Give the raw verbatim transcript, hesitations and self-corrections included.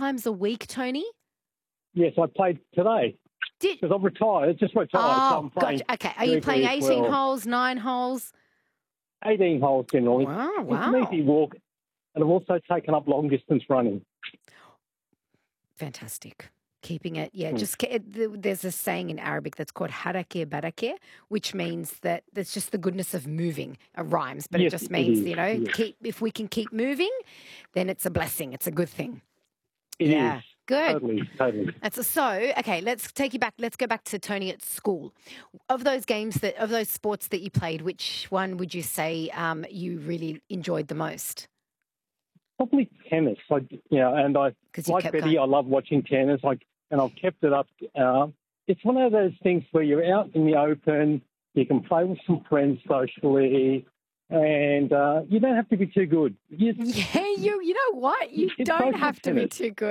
times a week, Tony? Yes, I played today. Did Because I'm retired, just retired. oh, so I'm playing gotcha. Okay, are you playing eighteen well. holes, nine holes? eighteen holes generally. Wow, It's wow. an easy walk, and I've also taken up long distance running. Fantastic. Keeping it, yeah, mm. just there's a saying in Arabic that's called harakeh barakeh, which means that it's just the goodness of moving. It rhymes, but yes, it just means, it you know, yes. keep if we can keep moving, then it's a blessing. It's a good thing. It yeah. is. Good. Totally, totally. That's a, so, okay, let's take you back. Let's go back to Tony at school. Of those games, that of those sports that you played, which one would you say um, you really enjoyed the most? Probably tennis. I, you know, and I, like Betty, going. I love watching tennis, I, and I've kept it up. Uh, it's one of those things where you're out in the open, you can play with some friends socially, and uh, you don't have to be too good. You, yeah, you you know what? You don't have to be too good.